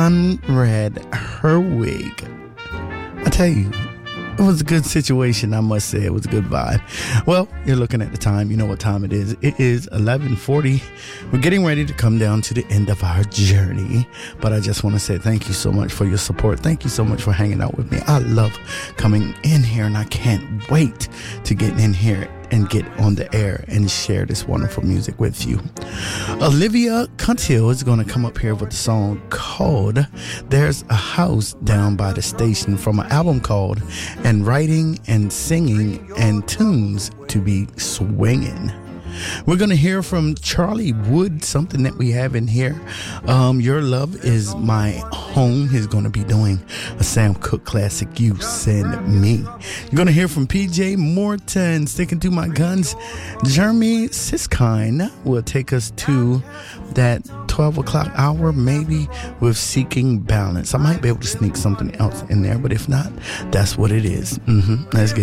Conrad Herwig. I tell you, it was a good situation, I must say. It was a good vibe. Well, you're looking at the time. You know what time it is. It is 11:40. We're getting ready to come down to the end of our journey. But I just want to say thank you so much for your support. Thank you so much for hanging out with me. I love coming in here, and I can't wait to get in here and get on the air and share this wonderful music with you. Olivia Cuntill is going to come up here with a song called There's a House Down by the Station from an album called And Writing and Singing and Tunes to Be Swinging. We're going to hear from Charlie Wood, something that we have in here. Your Love Is My Home. He's going to be doing a Sam Cooke classic, You Send Me. You're going to hear from PJ Morton, Sticking to My Guns. Jeremy Siskine will take us to that 12 o'clock hour, maybe, with Seeking Balance. I might be able to sneak something else in there, but if not, that's what it is. Let's get